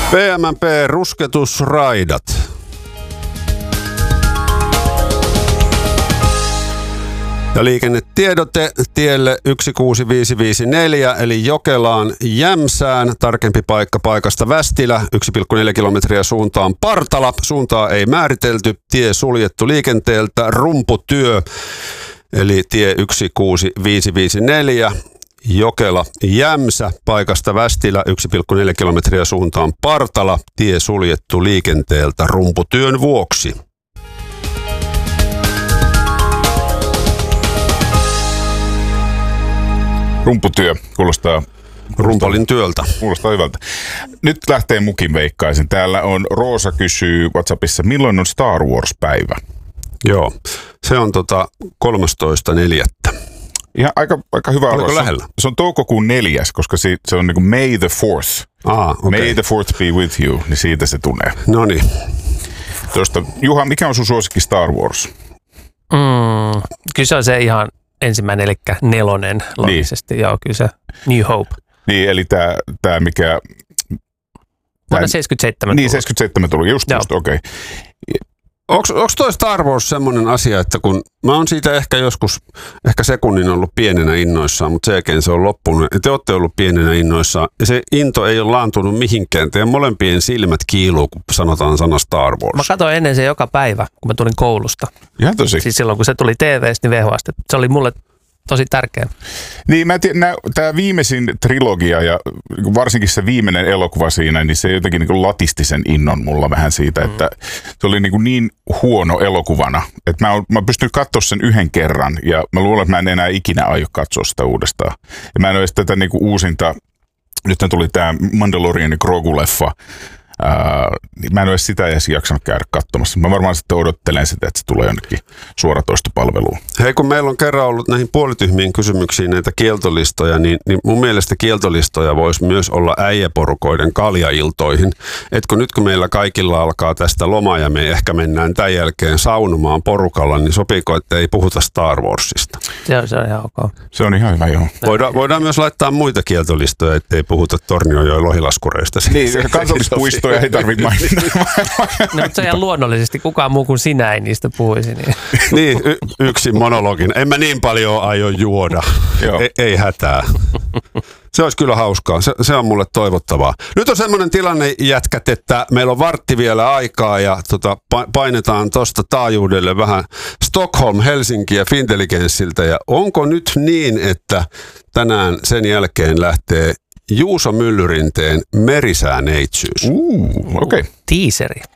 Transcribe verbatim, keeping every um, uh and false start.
P M P rusketusraidat. Ja liikennetiedote tielle yksi kuusi viisi viisi neljä eli Jokelaan Jämsään. Tarkempi paikka paikasta Västilä, yksi pilkku neljä kilometriä suuntaan Partala. Suuntaa ei määritelty, tie suljettu liikenteeltä, rumputyö. Eli tie yksi kuusi viisi viisi neljä. Jokela Jämsä, paikasta Västilä, yksi pilkku neljä kilometriä suuntaan Partala, tie suljettu liikenteeltä rumputyön vuoksi. Rumputyö kuulostaa... Rumpalin työltä. Kuulostaa hyvältä. Nyt lähtee mukin veikkaisin. Täällä on Roosa kysyy WhatsAppissa, milloin on Star Wars-päivä? Joo, se on tota kolmastoista neljättä. Ihan aika, aika hyvä Oliko arvo. lähellä? Se on toukokuun neljäs, koska se, se on niin kuin May the fourth. Ah, okay. May the fourth be with you, niin siitä se tulee. Noniin. Tuosta, Juha, mikä on sun suosikki Star Wars? Mm, kyllä se on se ihan ensimmäinen, eli nelonen logisesti. Niin. Joo, kyllä se New Hope. Niin, eli tämä, tämä mikä... Vuonna seitsemänkymmentäseitsemän. Niin, seitsemänkymmentäseitsemän tuli, just, just okei. Okay. Onko toi Star Wars semmoinen asia, että kun mä oon siitä ehkä joskus, ehkä sekunnin ollut pienenä innoissaan, mutta sen jälkeen se on loppunut. Ja te olette ollut pienenä innoissaan ja se into ei ole laantunut mihinkään. Teidän molempien silmät kiiluu, kun sanotaan sana Star Wars. Mä katsoin ennen se joka päivä, kun mä tulin koulusta. Ihan tosi. Siis silloin, kun se tuli T V:stä, niin V H A:sta. Se oli mulle tosi tärkeä. Niin, mä tiedän, tämä viimeisin trilogia ja varsinkin se viimeinen elokuva siinä, niin se jotenkin niin kuin latisti sen innon mulla vähän siitä, mm. että se oli niin, kuin niin huono elokuvana, että mä, mä pystyn katsoa sen yhden kerran ja mä luulen, että mä en enää ikinä aio katsoa sitä uudestaan. Ja mä en ole edes tätä niin kuin uusinta, nyt tuli tämä Mandalorian Grogu-leffa, Ää, niin mä en ole sitä edes jaksanut käydä katsomassa. Mä varmaan sitten odottelen sitä, että se tulee jonnekin suoratoistopalveluun. Hei, kun meillä on kerran ollut näihin puolityhmiin kysymyksiin näitä kieltolistoja, niin, niin mun mielestä kieltolistoja voisi myös olla äijäporukoiden kaljailtoihin. Että nyt kun meillä kaikilla alkaa tästä loma ja me ehkä mennään tämän jälkeen saunomaan porukalla, niin sopiiko, että ei puhuta Star Warsista? Se on, se on ihan ok. Se on ihan hyvä, joo. Voidaan, voidaan myös laittaa muita kieltolistoja, ettei puhuta Tornionjoen lohilaskureista. Niin, kansallispuisto. Ei tarvitse mainita. No, mutta se ihan luonnollisesti. Kukaan muu kuin sinä ei niistä puhuisi. Niin, niin y- yksin monologin. En mä niin paljon aio juoda. ei, ei hätää. Se olisi kyllä hauskaa. Se, se on mulle toivottavaa. Nyt on semmoinen tilanne, jätkät, että meillä on vartti vielä aikaa ja tota, painetaan tuosta taajuudelle vähän Stockholm, Helsinki ja Fintelligenssiltä. Ja onko nyt niin, että tänään sen jälkeen lähtee Juuso Myllyrinteen Merisääneitsyys? Uh, okei. Okay. Tiiseri.